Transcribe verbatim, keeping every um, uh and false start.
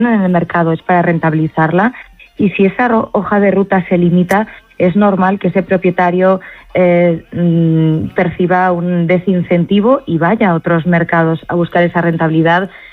en el mercado es para rentabilizarla, y si esa hoja de ruta se limita, es normal que ese propietario eh, perciba un desincentivo y vaya a otros mercados a buscar esa rentabilidad